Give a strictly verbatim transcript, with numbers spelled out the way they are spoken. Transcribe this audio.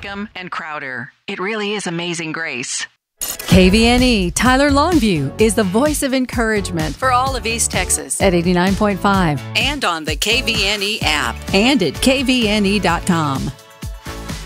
Brigham, and Crowder. It really is Amazing Grace. K V N E Tyler Longview is the voice of encouragement for all of East Texas at eighty-nine point five and on the K V N E app and at K V N E dot com.